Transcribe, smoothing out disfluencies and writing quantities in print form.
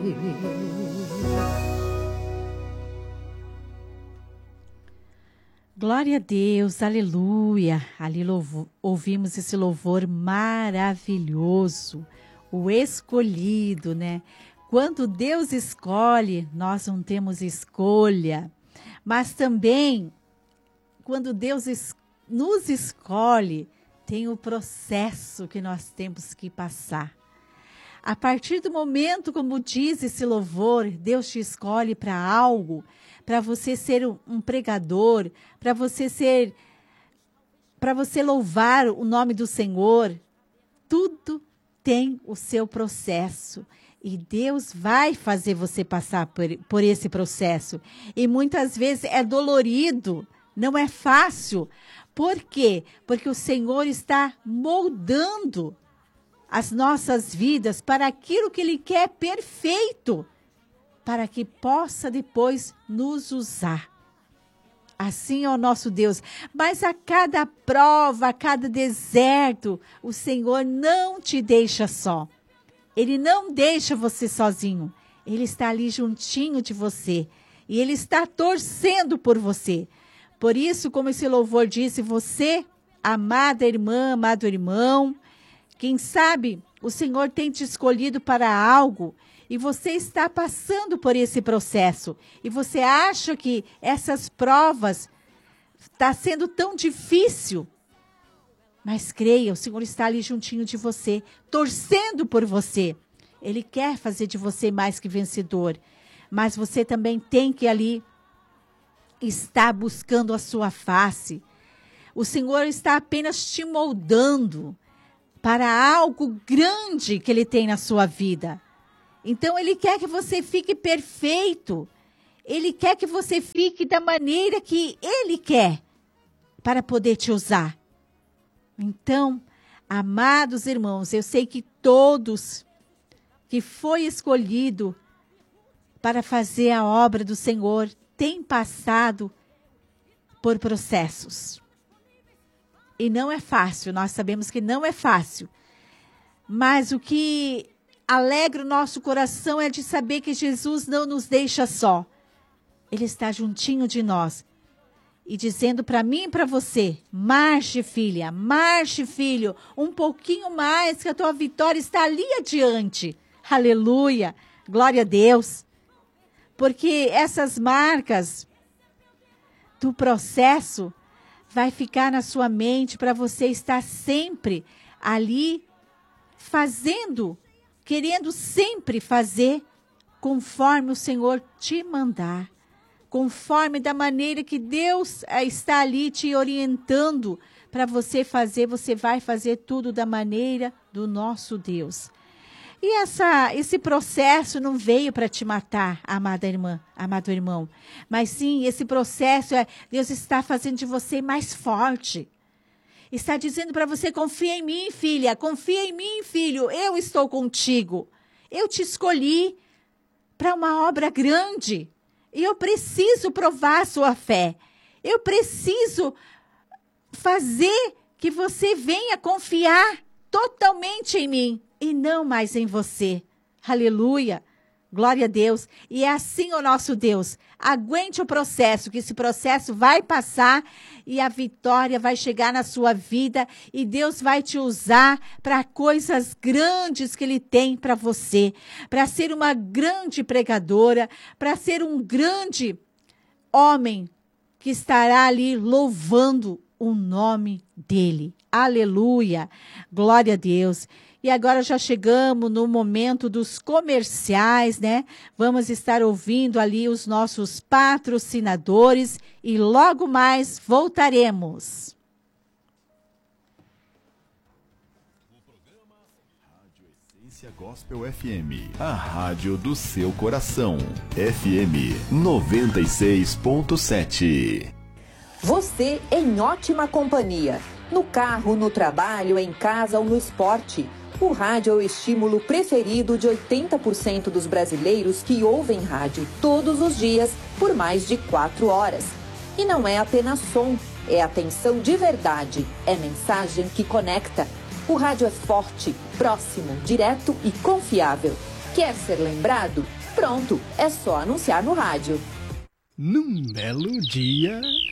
Glória a Deus, aleluia. Ali ouvimos esse louvor maravilhoso, o escolhido, né? Quando Deus escolhe, nós não temos escolha. Mas também, quando Deus nos escolhe, tem o processo que nós temos que passar. A partir do momento, como diz esse louvor, Deus te escolhe para algo, para você ser um pregador, para você louvar o nome do Senhor. Tudo tem o seu processo. E Deus vai fazer você passar por esse processo. E muitas vezes é dolorido, não é fácil. Por quê? Porque o Senhor está moldando as nossas vidas para aquilo que Ele quer perfeito, para que possa depois nos usar. Assim é o nosso Deus. Mas a cada prova, a cada deserto, o Senhor não te deixa só. Ele não deixa você sozinho. Ele está ali juntinho de você. E Ele está torcendo por você. Por isso, como esse louvor disse, você, amada irmã, amado irmão, quem sabe o Senhor tem te escolhido para algo e você está passando por esse processo. E você acha que essas provas estão sendo tão difícil. Mas creia, o Senhor está ali juntinho de você, torcendo por você. Ele quer fazer de você mais que vencedor. Mas você também tem que ali estar buscando a sua face. O Senhor está apenas te moldando para algo grande que Ele tem na sua vida. Então, Ele quer que você fique perfeito. Ele quer que você fique da maneira que Ele quer para poder te usar. Então, amados irmãos, eu sei que todos que foi escolhido para fazer a obra do Senhor têm passado por processos. E não é fácil, nós sabemos que não é fácil. Mas o que alegra o nosso coração é de saber que Jesus não nos deixa só. Ele está juntinho de nós. E dizendo para mim e para você, marche filha, marche filho, um pouquinho mais que a tua vitória está ali adiante. Aleluia, glória a Deus. Porque essas marcas do processo vai ficar na sua mente para você estar sempre ali fazendo, querendo sempre fazer conforme o Senhor te mandar. Conforme da maneira que Deus está ali te orientando para você fazer, você vai fazer tudo da maneira do nosso Deus. E esse processo não veio para te matar, amada irmã, amado irmão. Mas sim, esse processo Deus está fazendo de você mais forte. Está dizendo para você, confia em mim, filha, confia em mim, filho, eu estou contigo. Eu te escolhi para uma obra grande. E eu preciso provar a sua fé. Eu preciso fazer que você venha confiar totalmente em mim e não mais em você. Aleluia. Glória a Deus. E é assim o nosso Deus. Aguente o processo, que esse processo vai passar e a vitória vai chegar na sua vida e Deus vai te usar para coisas grandes que Ele tem para você, para ser uma grande pregadora, para ser um grande homem que estará ali louvando o nome dEle. Aleluia! Glória a Deus! E agora já chegamos no momento dos comerciais, né? Vamos estar ouvindo ali os nossos patrocinadores e logo mais voltaremos. O programa Rádio Essência Gospel FM, a rádio do seu coração. FM 96.7. Você em ótima companhia. No carro, no trabalho, em casa ou no esporte. O rádio é o estímulo preferido de 80% dos brasileiros que ouvem rádio todos os dias por mais de 4 horas. E não é apenas som, é atenção de verdade, é mensagem que conecta. O rádio é forte, próximo, direto e confiável. Quer ser lembrado? Pronto, é só anunciar no rádio. Num belo dia...